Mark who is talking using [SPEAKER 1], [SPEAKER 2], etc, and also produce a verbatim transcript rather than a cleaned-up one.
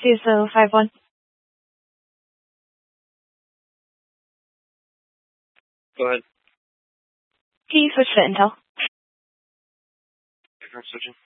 [SPEAKER 1] two zero five one.
[SPEAKER 2] Go ahead.
[SPEAKER 1] Can you switch to Intel?
[SPEAKER 2] Confirm switching.